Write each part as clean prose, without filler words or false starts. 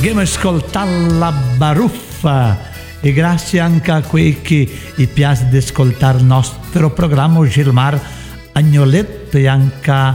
abbiamo ascoltato la baruffa e grazie anche a quei che vi piace di ascoltare il nostro programma Gilmar Agnoletto e anche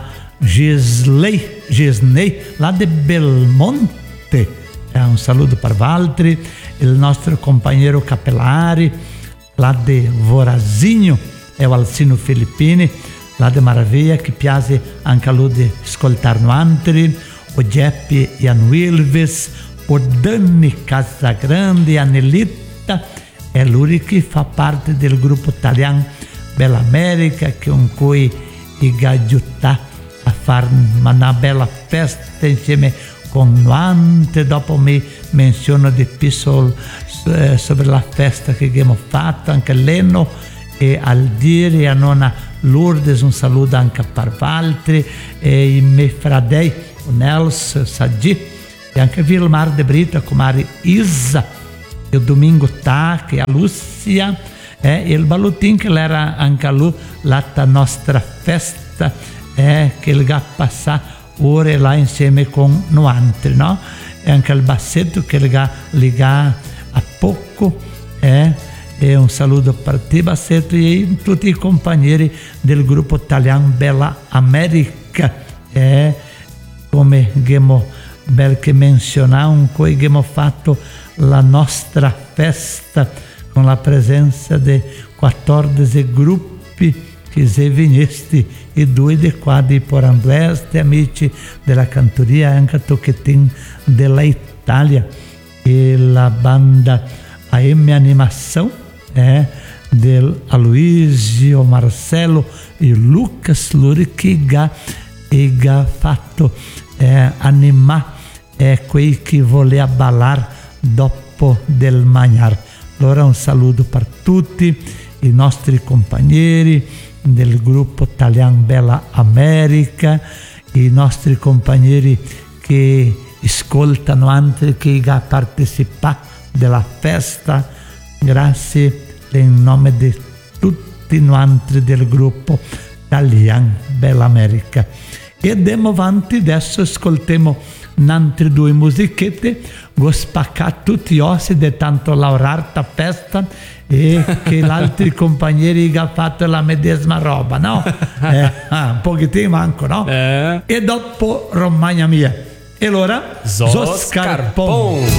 Gisnei là di Belmonte. Un saluto per Valtri, il nostro compagno Capellari là di Vorazinho e Valsino Filippini là di Maraviglia che piace anche a lui di ascoltare noi, o Geppi Ian Wilves, o Danny Casagrande, Anelita, è lui che fa parte del gruppo italiano Bella America, con cui ci aiuta a fare una bella festa insieme con noi. Dopo mi menziono di più sobre la festa che abbiamo fatto, anche Leno e Aldir e a nonna Lourdes, un saluto anche per Valtri e i miei fradei, Nels, Sadi e anche Vilmar de Brita, come Isa, e il domingo che a Lúcia e il Balutin che era anche lui la nostra festa che il ga passa ore là insieme con noi, no? E anche il Bassetto che il ga liga a poco e un saluto per te Bassetto e tutti i compagni del gruppo italiano Bella America come abbiamo bel che menzionato, poi abbiamo fatto la nostra festa con la presenza di 14 gruppi che se venesti e 2 di qua di Poranblest, amici della cantoria e anche Tocchetin della Italia e la banda AM Animação del Aloisio, Marcelo e Lucas Luri che ha fatto animare quei che voleva ballare dopo del mangiare. Allora un saluto per tutti i nostri compagni del gruppo italiano Bella America, i nostri compagni che ascoltano anche che ha partecipato della festa. Grazie in nome di tutti noi del gruppo italiano Bella America. E andiamo avanti, adesso ascoltiamo un'altra 2 musichette, go spaccato tutti gli ossi di tanto lavorare festa e che gli altri compagni hanno fatto la medesima roba, no? Un pochettino manco, no? E dopo Romagna mia. E allora, Zoscarpon.